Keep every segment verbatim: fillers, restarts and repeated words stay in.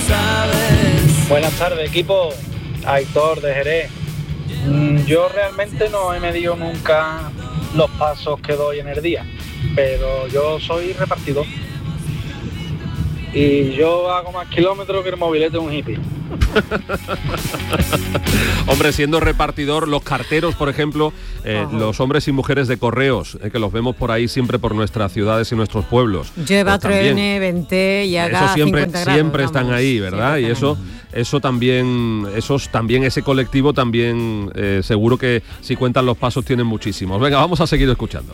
sabes. Buenas tardes, equipo. Aitor de Jerez. Mm, Yo realmente no he medido nunca los pasos que doy en el día, pero yo soy repartidor. Y yo hago más kilómetros que el mobilete de un hippie. Hombre, siendo repartidor, los carteros, por ejemplo, eh, los hombres y mujeres de correos, eh, que los vemos por ahí siempre por nuestras ciudades y nuestros pueblos. Lleva pues también, truene, vente y haga eso siempre, cincuenta grados, siempre están vamos, ahí, ¿verdad? Y eso, eso también, esos también ese colectivo también eh, seguro que si cuentan los pasos tienen muchísimos. Venga, vamos a seguir escuchando.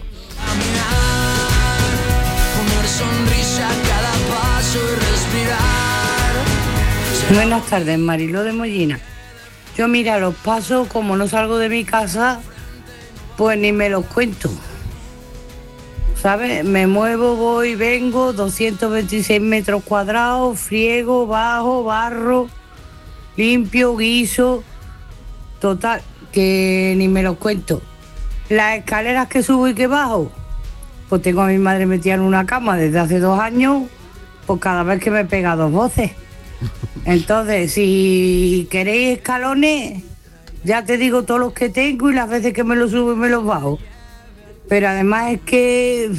Poner sonrisa a cada paso y respirar. Buenas tardes, Mariló de Mollina. Yo mira los pasos, como no salgo de mi casa, pues ni me los cuento. ¿Sabes? Me muevo, voy, vengo, doscientos veintiséis metros cuadrados, friego, bajo, barro, limpio, guiso, total, que ni me los cuento. Las escaleras que subo y que bajo, pues tengo a mi madre metida en una cama desde hace dos años, pues cada vez que me pega dos voces. Entonces, si queréis escalones, ya te digo todos los que tengo y las veces que me los subo y me los bajo. Pero además es que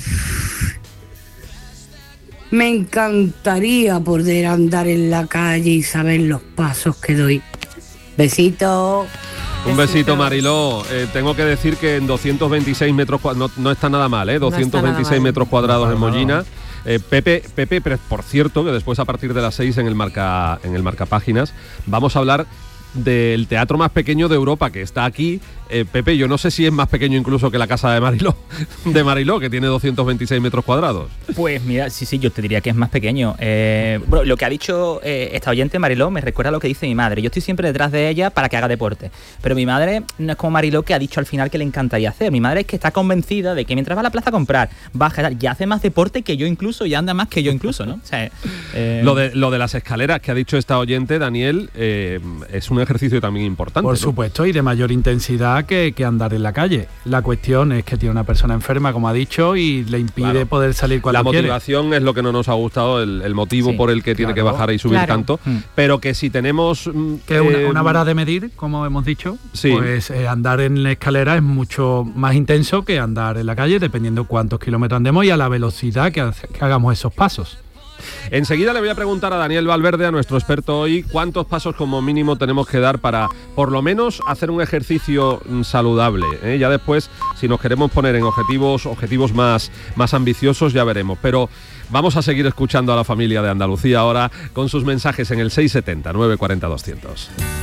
me encantaría poder andar en la calle y saber los pasos que doy. Besitos. Un besito, Mariló. Eh, tengo que decir que en doscientos veintiséis metros cuadrados, no, no está nada mal, ¿eh? doscientos veintiséis metros cuadrados no en Mollina. Eh, Pepe, Pepe, pero por cierto, que después a partir de las seis en el marca, en el marcapáginas, vamos a hablar del teatro más pequeño de Europa, que está aquí. Eh, Pepe, yo no sé si es más pequeño incluso que la casa de Mariló, de Mariló, que tiene doscientos veintiséis metros cuadrados. Pues mira, sí, sí, yo te diría que es más pequeño. Eh, bueno, lo que ha dicho eh, esta oyente, Mariló, me recuerda a lo que dice mi madre. Yo estoy siempre detrás de ella para que haga deporte. Pero mi madre no es como Mariló, que ha dicho al final que le encantaría hacer. Mi madre es que está convencida de que mientras va a la plaza a comprar, baja y hace más deporte que yo incluso, y anda más que yo incluso, ¿no? O sea, eh... lo, de, lo de las escaleras que ha dicho esta oyente, Daniel, eh, es un ejercicio también importante. Por ¿no? supuesto, y de mayor intensidad que, que andar en la calle. La cuestión es que tiene una persona enferma, como ha dicho, y le impide claro. poder salir cuando quiere. La motivación quiere. Es lo que no nos ha gustado, el, el motivo sí, por el que tiene claro, que bajar y subir claro. tanto, mm. pero que si tenemos... Que eh, una, una vara de medir, como hemos dicho, sí. pues eh, andar en la escalera es mucho más intenso que andar en la calle, dependiendo cuántos kilómetros andemos y a la velocidad que, que hagamos esos pasos. Enseguida le voy a preguntar a Daniel Valverde, a nuestro experto hoy, cuántos pasos como mínimo tenemos que dar para, por lo menos, hacer un ejercicio saludable, ¿eh? Ya después, si nos queremos poner en objetivos, objetivos más, más ambiciosos, ya veremos. Pero vamos a seguir escuchando a la familia de Andalucía ahora con sus mensajes en el seis setenta, nueve cuarenta, doscientos.